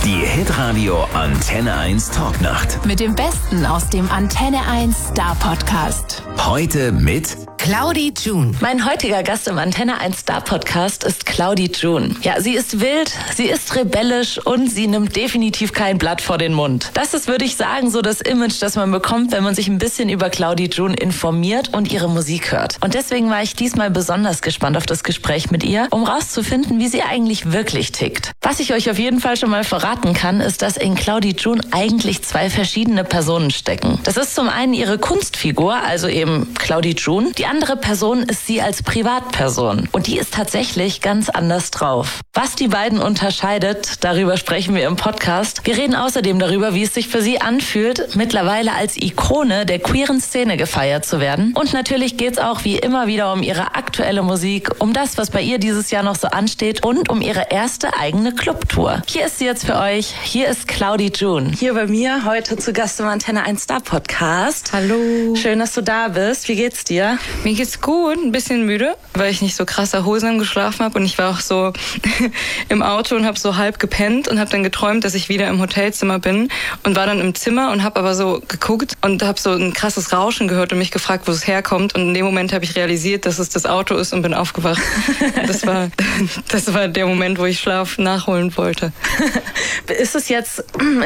Die Hitradio Antenne 1 Talknacht. Mit dem Besten aus dem Antenne 1 Star Podcast. Heute mit Claudi June. Mein heutiger Gast im Antenne 1 Star Podcast ist Claudi June. Ja, sie ist wild, sie ist rebellisch und sie nimmt definitiv kein Blatt vor den Mund. Das ist, würde ich sagen, so das Image, das man bekommt, wenn man sich ein bisschen über Claudi June informiert und ihre Musik hört. Und deswegen war ich diesmal besonders gespannt auf das Gespräch mit ihr, um rauszufinden, wie sie eigentlich wirklich tickt. Was ich euch auf jeden Fall schon mal verraten kann, ist, dass in Claudi June eigentlich zwei verschiedene Personen stecken. Das ist zum einen ihre Kunstfigur, also eben Claudi June. Die andere Person ist sie als Privatperson. Und die ist tatsächlich ganz anders drauf. Was die beiden unterscheidet, darüber sprechen wir im Podcast. Wir reden außerdem darüber, wie es sich für sie anfühlt, mittlerweile als Ikone der queeren Szene gefeiert zu werden. Und natürlich geht es auch wie immer wieder um ihre aktuelle Musik, um das, was bei ihr dieses Jahr noch so ansteht und um ihre erste eigene Clubtour. Hier ist sie jetzt für euch. Hier ist Claudi June. Hier bei mir heute zu Gast im Antenne 1 Star Podcast. Hallo. Schön, dass du da bist. Wie geht's dir? Mir geht's gut, ein bisschen müde, weil ich nicht so krass erholsam geschlafen habe und ich war auch so im Auto und habe so halb gepennt und habe dann geträumt, dass ich wieder im Hotelzimmer bin und war dann im Zimmer und habe aber so geguckt und habe so ein krasses Rauschen gehört und mich gefragt, wo es herkommt, und in dem Moment habe ich realisiert, dass es das Auto ist und bin aufgewacht. Das war der Moment, wo ich Schlaf nachholen wollte. Ist es jetzt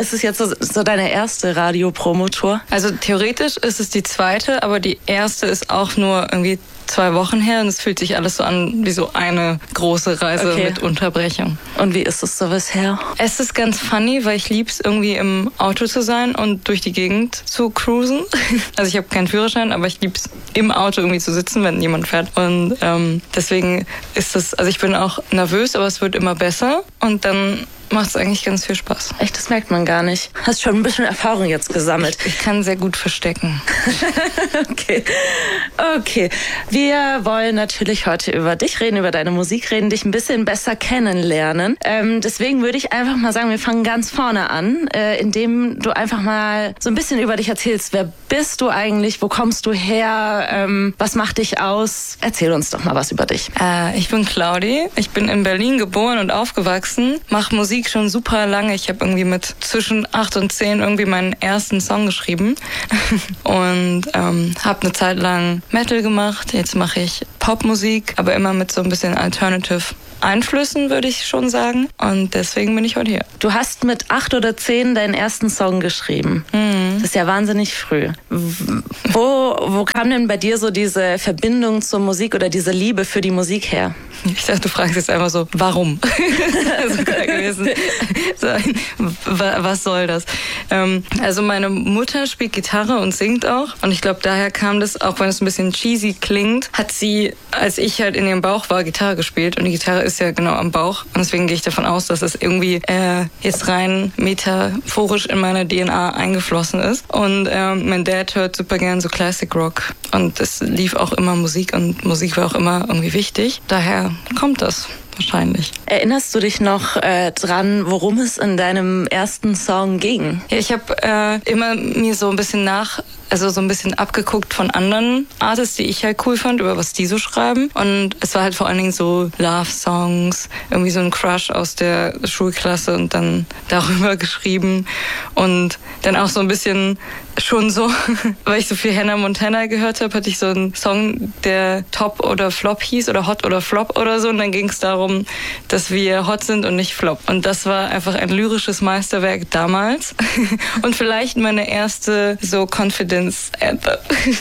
so deine erste Radio-Promotour? Also theoretisch ist es die zweite, aber die erste ist auch nur irgendwie 2 Wochen her und es fühlt sich alles so an wie so eine große Reise mit Unterbrechung. Und wie ist es so bisher? Es ist ganz funny, weil ich lieb's irgendwie im Auto zu sein und durch die Gegend zu cruisen. Also ich habe keinen Führerschein, aber ich lieb's im Auto irgendwie zu sitzen, wenn jemand fährt. Und deswegen ist es, also ich bin auch nervös, aber es wird immer besser und dann macht es eigentlich ganz viel Spaß. Echt, das merkt man gar nicht. Hast schon ein bisschen Erfahrung jetzt gesammelt. Ich kann sehr gut verstecken. Okay. Wir wollen natürlich heute über dich reden, über deine Musik reden, dich ein bisschen besser kennenlernen. Deswegen würde ich einfach mal sagen, wir fangen ganz vorne an, indem du einfach mal so ein bisschen über dich erzählst. Wer bist du eigentlich? Wo kommst du her? Was macht dich aus? Erzähl uns doch mal was über dich. Ich bin Claudi. Ich bin in Berlin geboren und aufgewachsen. Mache Musik schon super lange. Ich habe irgendwie mit zwischen 8 und 10 irgendwie meinen ersten Song geschrieben und habe eine Zeit lang Metal gemacht. Jetzt mache ich Popmusik, aber immer mit so ein bisschen Alternative Einflüssen, würde ich schon sagen. Und deswegen bin ich heute hier. Du hast mit 8 oder 10 deinen ersten Song geschrieben. Das ist ja wahnsinnig früh. Wo kam denn bei dir so diese Verbindung zur Musik oder diese Liebe für die Musik her? Ich dachte, du fragst jetzt einfach so, warum? Das ist klar gewesen. Was soll das? Also meine Mutter spielt Gitarre und singt auch. Und ich glaube, daher kam das, auch wenn es ein bisschen cheesy klingt, hat sie, als ich halt in ihrem Bauch war, Gitarre gespielt. Und die Gitarre ist ja genau am Bauch. Und deswegen gehe ich davon aus, dass es irgendwie jetzt rein metaphorisch in meine DNA eingeflossen ist. Und mein Dad hört super gern so Classic Rock. Und es lief auch immer Musik und Musik war auch immer irgendwie wichtig. Daher kommt das wahrscheinlich. Erinnerst du dich noch dran, worum es in deinem ersten Song ging? Ja, ich habe immer mir so ein bisschen so ein bisschen abgeguckt von anderen Artists, die ich halt cool fand, über was die so schreiben. Und es war halt vor allen Dingen so Love-Songs, irgendwie so ein Crush aus der Schulklasse und dann darüber geschrieben. Und dann auch so ein bisschen schon so, weil ich so viel Hannah Montana gehört habe, hatte ich so einen Song, der Top oder Flop hieß oder Hot oder Flop oder so. Und dann ging es darum, dass wir hot sind und nicht flop. Und das war einfach ein lyrisches Meisterwerk damals. Und vielleicht meine erste so Confidence Anthem.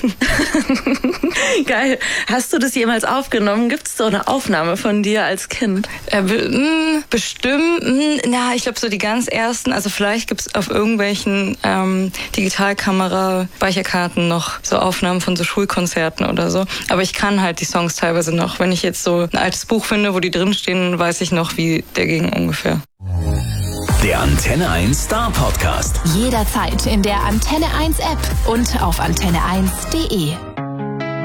Geil. Hast du das jemals aufgenommen? Gibt es so eine Aufnahme von dir als Kind? Bestimmt. Ich glaube so die ganz ersten, also vielleicht gibt es auf irgendwelchen Digitalkamera-Speicherkarten noch so Aufnahmen von so Schulkonzerten oder so. Aber ich kann halt die Songs teilweise noch. Wenn ich jetzt so ein altes Buch finde, wo die drinstehen, weiß ich noch, wie der ging ungefähr. Der Antenne 1 Star Podcast. Jederzeit in der Antenne 1 App und auf antenne1.de.